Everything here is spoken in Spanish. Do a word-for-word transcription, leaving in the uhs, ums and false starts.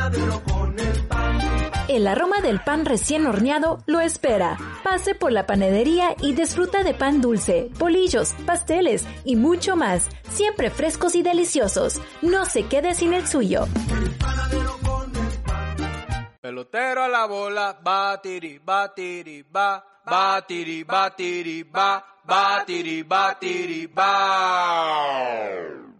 El aroma del pan recién horneado lo espera. Pase por la panadería y disfruta de pan dulce, bolillos, pasteles y mucho más. Siempre frescos y deliciosos. No se quede sin el suyo. Pelotero a la bola, batiri, batiri, ba, batiri, batiri, ba, batiri, batiri, ba.